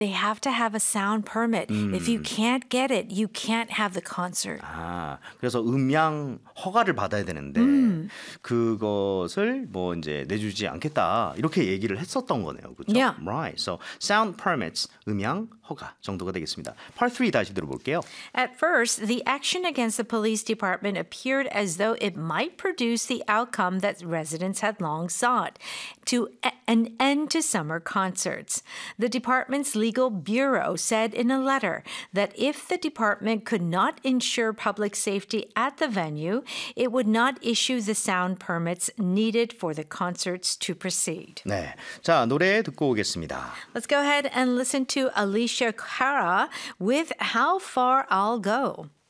They have to have a sound permit. If you can't get it, you can't have the concert. 아, 그래서 음향 허가를 받아야 되는데 그것을 뭐 이제 내주지 않겠다 이렇게 얘기를 했었던 거네요, 그렇죠? Yeah. Right. So sound permits 음향 허가 정도가 되겠습니다. Part 3 다시 들어볼게요. At first, the action against the police department appeared as though it might produce the outcome that residents had long sought, to an end to summer concerts. The department's legal bureau said in a letter that if the department could not ensure public safety at the venue, it would not issue the sound permits needed for the concerts to proceed. 네, 자 노래 듣고 오겠습니다. Let's go ahead and listen to Alicia Cara with How Far I'll Go.